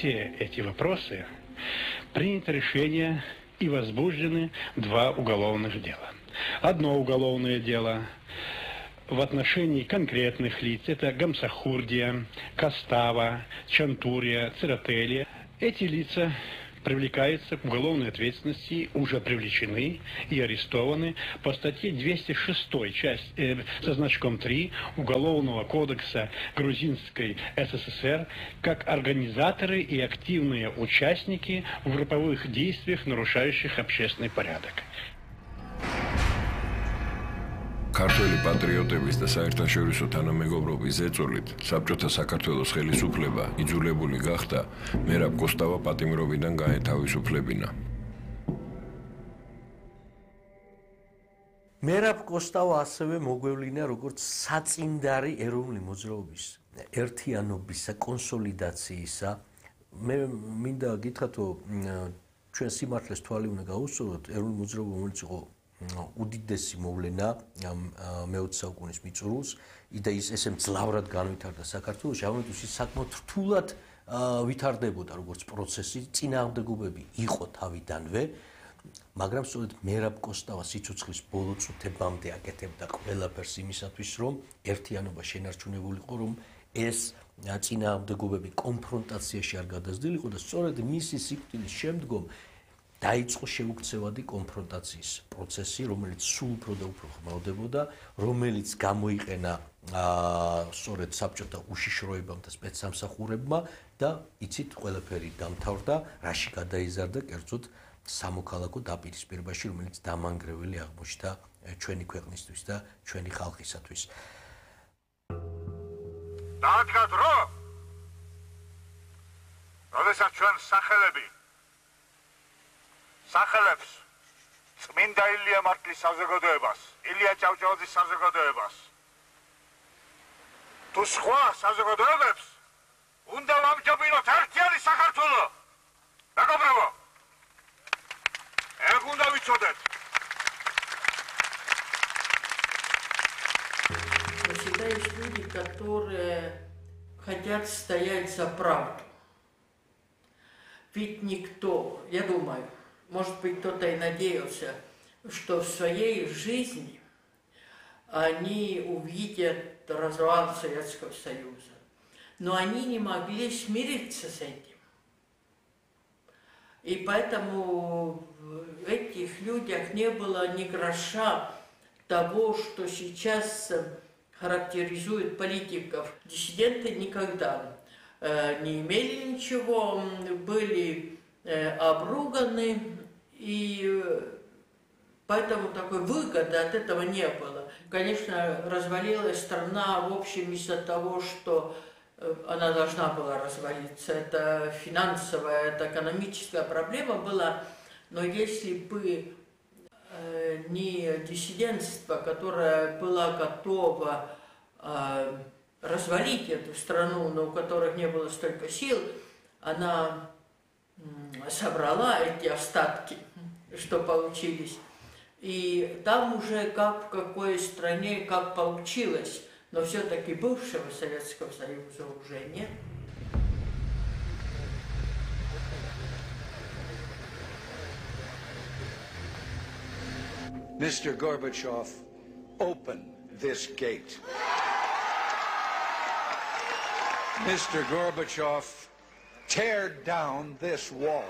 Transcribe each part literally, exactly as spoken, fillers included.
все эти вопросы принято решение и возбуждены два уголовных дела. Одно уголовное дело в отношении конкретных лиц, это Гамсахурдия, Костава, Чантурия, Церетели. Эти лица привлекаются к уголовной ответственности, уже привлечены и арестованы по статье двести шестой, часть, э, со значком три Уголовного кодекса Грузинской СССР, как организаторы и активные участники в групповых действиях, нарушающих общественный порядок. ქართველი პატრიოტების და საერთაშორისო თანამეგობრობის ზეწოლით საბჭოთა საქართველოს ხელისუფლება იძულებული გახდა მერაბ კოსტავა პატიმრობიდან გაეთავისუფლებინა. მერაბ კოსტავა ასევე მოგვევლინა როგორც საწინდარი ეროვნული მოძრაობის ერთიანობისა, კონსოლიდაციისა. მე მინდა გითხრათ, რომ ჩვენ სიმართლეს თვალი უნდა გაუსწოროთ, ეროვნული მოძრაობა, რომელიც იყო უდიდესი მოვლენა მეოცე საუკუნის მიწურულს და ის ესე მძლავრად განვითარდა საქართველოში, ამიტომ ის საკმაოდ რთულად ვითარდებოდა როგორც პროცესი, წინააღმდეგობები იყო თავიდანვე, მაგრამ სწორედ მერაბ კოსტავა სიცოცხლის ბოლო წუთებამდე აკეთებდა ყველაფერს იმისათვის, რომ ერთიანობა შენარჩუნებულიყო, რომ ეს წინააღმდეგობები კონფრონტაციაში არ გადასდილიყო და სწორედ მისი სიკვდილის შემდგომ დაიწყო შეუქცევადი კონფრონტაციის პროცესი, რომელიც სულ უფრო და უფრო ხმაურდებოდა, რომელიც გამოიყენა სწორედ საბჭოთა უშიშროებამ და სპეცსამსახურებმა და იცით ყველაფერი დამთავრდა, რაში გადაიზარდა კერძოდ სამოქალაქო დაპირისპირებაში, რომელიც დამანგრეველი აღმოჩნდა ჩვენი ქვეყნისთვის და ჩვენი ხალხისათვის. დაადგა დრო, როდესაც ჩვენ სახელები სახელებს წმინდა ილია მარტლის საზოგადოებას, ილია ჭავჭავაძის საზოგადოებას თუ სხვა საზოგადოებებს უნდა ვამჯობინოთ ერთიანი საქართველო. მეგობრებო, ეგ უნდა ვიცოდეთ. Всегда есть люди, которые хотят стоять за правду. Ведь никто, я думаю, может быть, кто-то и надеялся, что в своей жизни они увидят развал Советского Союза. Но они не могли смириться с этим. И поэтому в этих людях не было ни гроша того, что сейчас характеризует политиков. Диссиденты никогда не имели ничего, были обруганы, и поэтому такой выгоды от этого не было. Конечно, развалилась страна, в общем, из-за того, что она должна была развалиться. Это финансовая, это экономическая проблема была, но если бы не диссидентство, которое было готово развалить эту страну, но у которых не было столько сил, она собрала эти остатки, что получились. И там уже как в какой стране, как получилось, но все-таки бывшего Советского Союза уже нет. Mister Gorbachev, open this gate. Mister Gorbachev, tear down this wall.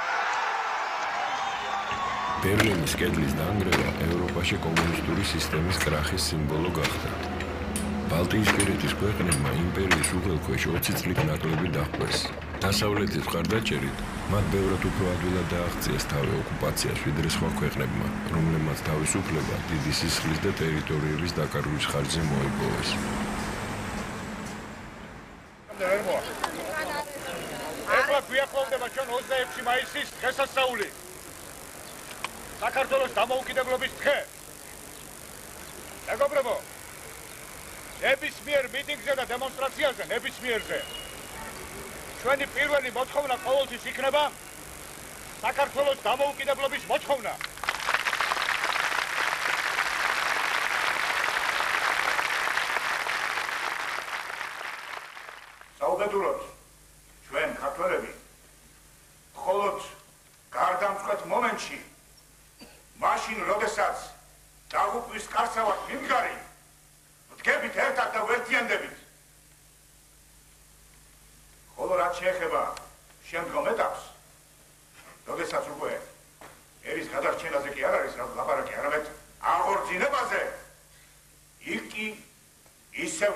ბერლინის კედლის დანგრევა ევროპაში კომუნისტური სისტემის კრახის სიმბოლო გახდა. ბალტიისპირეთის ქვეყნებმა იმპერიის უღელქვეშ ოცი წლით ნაკლები დაჰყვეს. დასავლეთის მხარდაჭერით მათ ბევრად უფრო ადვილად დააღწიეს თავი ოკუპაციას ვიდრე სხვა ქვეყნებმა, რომლებმაც თავისუფლება დიდი სისხლის და ტერიტორიების დაკარგვის ხარჯზე მოიპოვეს. ეხლა გვიახლოვდება ჩვენ ოცდაექვსი მაისის დღესასწაული. საქართველოს დამოუკიდებლობის დღე. მეგობრებო, ნებისმიერ მიტინგზე და დემონსტრაციაზე, ნებისმიერზე ჩვენი პირველი მოთხოვნა ყოველთვის იქნება საქართველოს დამოუკიდებლობის მოთხოვნა. საუბედუროთ, ჩვენ ქართველები მხოლოდ გარდამწყვეტ მომენტში მაშინ როდესაც დაღუპვის კარცევად მიმდგარი ვდგებით ერთად და ვერთიანდებით. ხოლო რაც შეეხება შემდგომ ეტაპს